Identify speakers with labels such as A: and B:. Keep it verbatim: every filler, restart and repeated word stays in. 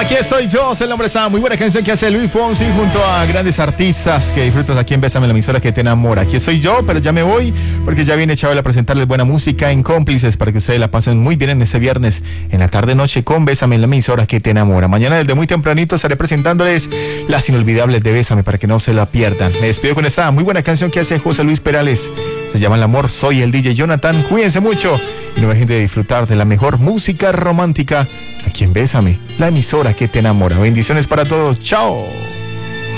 A: Aquí estoy yo, es el nombre está muy buena canción que hace Luis Fonsi junto a grandes artistas que disfrutas aquí en Bésame, la emisora que te enamora. Aquí estoy yo, pero ya me voy porque ya viene Chabel a presentarles buena música en Cómplices para que ustedes la pasen muy bien en ese viernes en la tarde noche con Bésame, la emisora que te enamora. Mañana desde muy tempranito estaré presentándoles las inolvidables de Bésame para que no se la pierdan. Me despido con esta muy buena canción que hace José Luis Perales. Se llama El Amor, soy el D J Jonathan. Cuídense mucho y no dejen de disfrutar de la mejor música romántica aquí en Bésame, la emisora que te enamora. Bendiciones para todos. Chao.